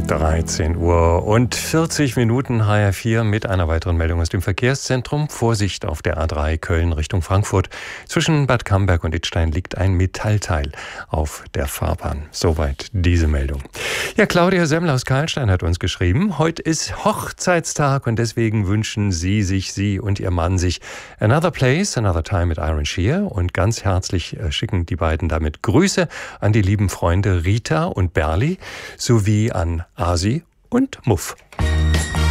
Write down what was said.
13 Uhr und 40 Minuten HR4 mit einer weiteren Meldung aus dem Verkehrszentrum. Vorsicht auf der A3 Köln Richtung Frankfurt. Zwischen Bad Camberg und Idstein liegt ein Metallteil auf der Fahrbahn. Soweit diese Meldung. Ja, Claudia Semmler aus Karlstein hat uns geschrieben, heute ist Hochzeitstag und deswegen wünschen Sie und Ihr Mann sich Another Place, Another Time mit Iron Shear und ganz herzlich schicken die beiden damit Grüße an die lieben Freunde Rita und Berli sowie an Asi und Muff.